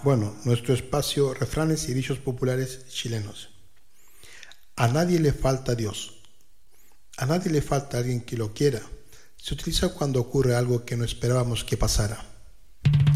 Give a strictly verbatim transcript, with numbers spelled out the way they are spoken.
bueno, nuestro espacio refranes y dichos populares chilenos. A nadie le falta Dios. A nadie le falta alguien que lo quiera. Se utiliza cuando ocurre algo que no esperábamos que pasara.